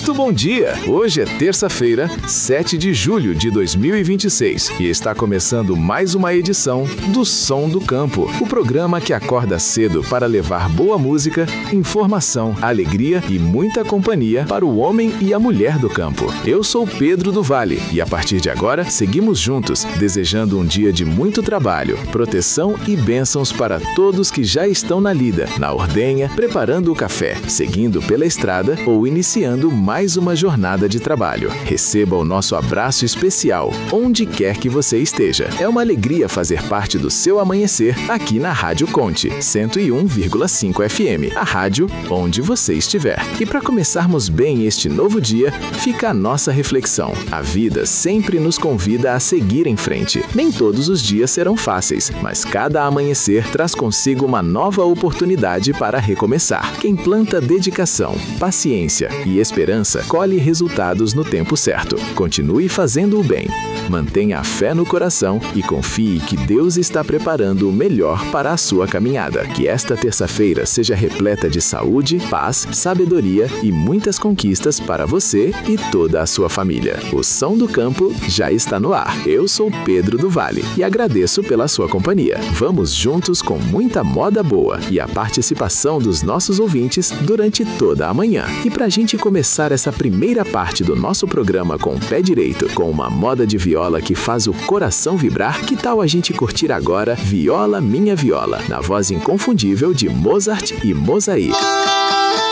Muito bom dia! Hoje é terça-feira, 7 de julho de 2026 e está começando mais uma edição do Som do Campo, o programa que acorda cedo para levar boa música, informação, alegria e muita companhia para o homem e a mulher do campo. Eu sou Pedro do Vale e a partir de agora seguimos juntos, desejando um dia de muito trabalho, proteção e bênçãos para todos que já estão na lida, na ordenha, preparando o café, seguindo pela estrada ou iniciando mais uma jornada de trabalho. Receba o nosso abraço especial, onde quer que você esteja. É uma alegria fazer parte do seu amanhecer aqui na Rádio Conte, 101,5 FM, a rádio onde você estiver. E para começarmos bem este novo dia, fica a nossa reflexão. A vida sempre nos convida a seguir em frente. Nem todos os dias serão fáceis, mas cada amanhecer traz consigo uma nova oportunidade para recomeçar. Quem planta dedicação, paciência e esperança colhe resultados no tempo certo. Continue fazendo o bem. Mantenha a fé no coração e confie que Deus está preparando o melhor para a sua caminhada. Que esta terça-feira seja repleta de saúde, paz, sabedoria e muitas conquistas para você e toda a sua família. O Som do Campo já está no ar. Eu sou Pedro do Vale e agradeço pela sua companhia. Vamos juntos com muita moda boa e a participação dos nossos ouvintes durante toda a manhã. E pra gente começar essa primeira parte do nosso programa com o pé direito, com uma moda de viola que faz o coração vibrar, que tal a gente curtir agora Viola Minha Viola, na voz inconfundível de Mozart e Mozair.